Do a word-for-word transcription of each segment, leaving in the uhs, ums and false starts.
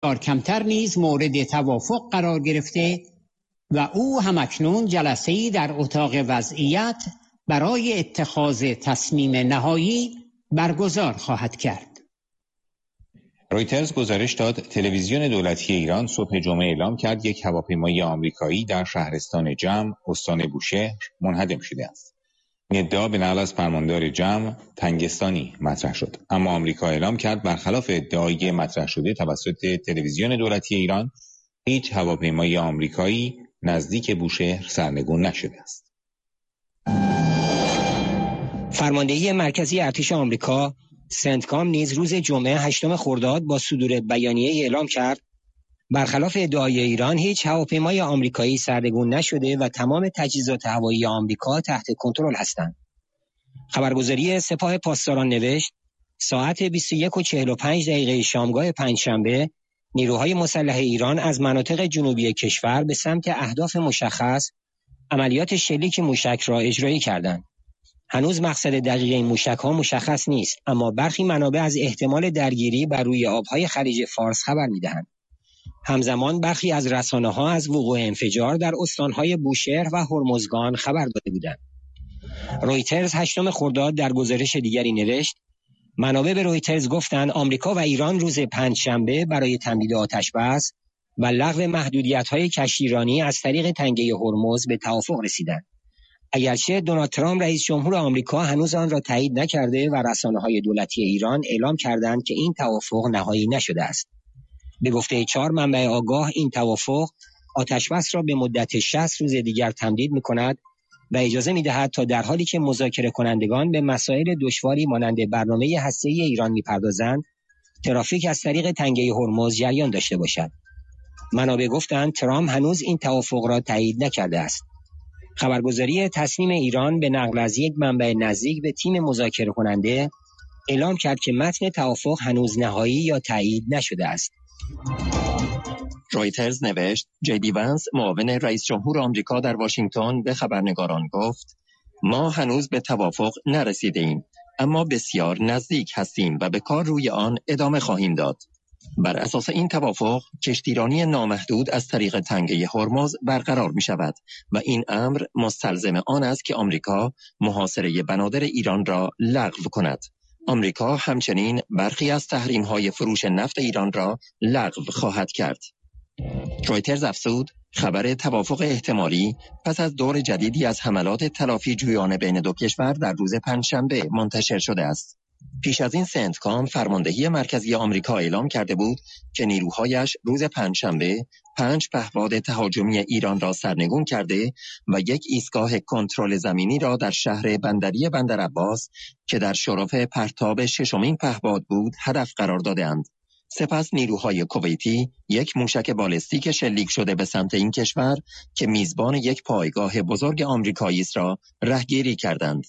کمتر نیز مورد توافق قرار گرفته و او همکنون جلسه‌ای در اتاق وضعیت برای اتخاذ تصمیم نهایی برگزار خواهد کرد. رویترز گزارش داد تلویزیون دولتی ایران صبح جمعه اعلام کرد یک هواپیمای آمریکایی در شهرستان جم استان بوشهر منهدم شده است. این ادعا به نقل از فرماندار جم تنگستانی مطرح شد، اما آمریکا اعلام کرد برخلاف ادعای مطرح شده توسط تلویزیون دولتی ایران هیچ هواپیمای آمریکایی نزدیک بوشهر سرنگون نشده است. فرماندهی مرکزی ارتش آمریکا سنتکام نیز روز جمعه هشتم خرداد با صدور بیانیه اعلام کرد برخلاف ادعای ایران هیچ هواپیمای آمریکایی سرنگون نشده و تمام تجهیزات هوایی آمریکا تحت کنترل هستند. خبرگزاری سپاه پاسداران نوشت ساعت بیست و یک و چهل و پنج دقیقه شامگاه پنجشنبه نیروهای مسلح ایران از مناطق جنوبی کشور به سمت اهداف مشخص عملیات شلیک موشک را اجرایی کردند. هنوز مقصد دقیق این موشک‌ها مشخص نیست، اما برخی منابع از احتمال درگیری بر روی آبهای خلیج فارس خبر می‌دهند. همزمان برخی از رسانه‌ها از وقوع انفجار در استان‌های بوشهر و هرمزگان خبر داده بودند. رویترز هشتم خرداد در گزارش دیگری نوشت منابع به رویترز گفتند آمریکا و ایران روز پنجشنبه برای تمدید آتش‌بس و لغو محدودیت‌های کشتیرانی از طریق تنگه هرمز به توافق رسیدند. اگرچه دونالد ترامپ رئیس جمهور آمریکا هنوز آن را تایید نکرده و رسانه‌های دولتی ایران اعلام کردند که این توافق نهایی نشده است. به گفته چهار منبع آگاه این توافق آتش‌بس را به مدت شصت روز دیگر تمدید می‌کند و اجازه می‌دهد تا در حالی که مذاکره کنندگان به مسائل دشواری مانند برنامه هسته‌ای ایران می‌پردازند، ترافیک از طریق تنگه هرمز جریان داشته باشد. منابع گفتند ترامپ هنوز این توافق را تایید نکرده است. خبرگزاری تصنیم ایران به نقل از یک منبع نزدیک به تیم مذاکره کننده اعلام کرد که متن توافق هنوز نهایی یا تایید نشده است. رویترز نوشت جی دی ونس معاون رئیس جمهور آمریکا در واشنگتن به خبرنگاران گفت ما هنوز به توافق نرسیده ایم، اما بسیار نزدیک هستیم و به کار روی آن ادامه خواهیم داد. بر اساس این توافق کشتیرانی نامحدود از طریق تنگه هرمز برقرار می شود و این امر مستلزم آن است که آمریکا محاصره بنادر ایران را لغو کند. آمریکا همچنین برخی از تحریم‌های فروش نفت ایران را لغو خواهد کرد. رویترز افزود خبر توافق احتمالی پس از دور جدیدی از حملات تلافی جویانه بین دو کشور در روز پنجشنبه منتشر شده است. پیش از این سنتکام فرماندهی مرکزی آمریکا اعلام کرده بود که نیروهایش روز پنجشنبه پنج پهپاد تهاجمی ایران را سرنگون کرده و یک ایستگاه کنترل زمینی را در شهر بندری بندرعباس که در شرف پرتاب ششمین پهپاد بود هدف قرار دادند. سپس نیروهای کویتی یک موشک بالستیک شلیک شده به سمت این کشور که میزبان یک پایگاه بزرگ آمریکایی است را رهگیری کردند.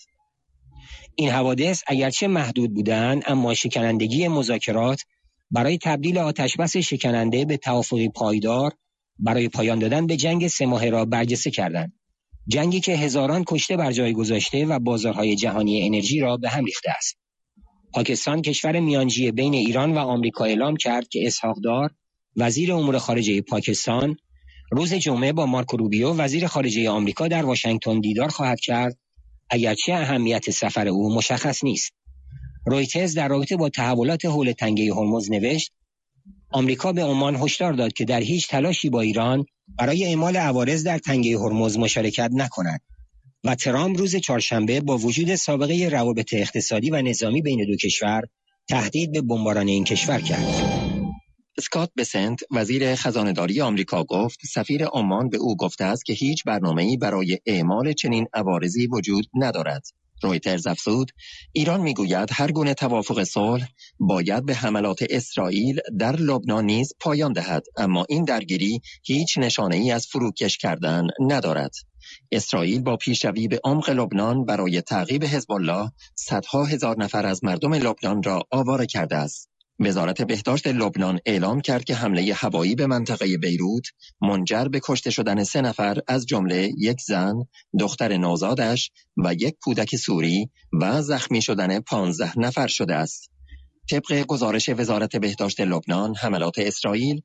این حوادث اگرچه محدود بودند، اما شکنندگی مذاکرات برای تبدیل آتشبس شکننده به توافقی پایدار برای پایان دادن به جنگ سه ماهه را برجسته کردند. جنگی که هزاران کشته بر جای گذاشته و بازارهای جهانی انرژی را به هم ریخته است. پاکستان کشور میانجی بین ایران و آمریکا اعلام کرد که اسحاق دار وزیر امور خارجه پاکستان روز جمعه با مارکو روبیو وزیر خارجه آمریکا در واشنگتن دیدار خواهد کرد، اگرچه اهمیت سفر او مشخص نیست. رویترز در رابطه با تحولات حول تنگه هرمز نوشت آمریکا به عمان هشدار داد که در هیچ تلاشی با ایران برای اعمال عوارض در تنگه هرمز مشارکت نکند و ترامپ روز چهارشنبه با وجود سابقه روابط اقتصادی و نظامی بین دو کشور تهدید به بمباران این کشور کرد. اسکات بسنت وزیر خزانه‌داری آمریکا گفت سفیر عمان به او گفته است که هیچ برنامه‌ای برای اعمال چنین عوارضی وجود ندارد. رویترز افزود ایران میگوید هر گونه توافق صلح باید به حملات اسرائیل در لبنان نیز پایان دهد، اما این درگیری هیچ نشانه‌ای از فروکش کردن ندارد. اسرائیل با پیشروی به عمق لبنان برای تعقیب حزب الله صدها هزار نفر از مردم لبنان را آواره کرده است. وزارت بهداشت لبنان اعلام کرد که حمله هوایی به منطقه بیروت منجر به کشته شدن سه نفر از جمله یک زن، دختر نوزادش و یک کودک سوری و زخمی شدن پانزده نفر شده است. طبق گزارش وزارت بهداشت لبنان، حملات اسرائیل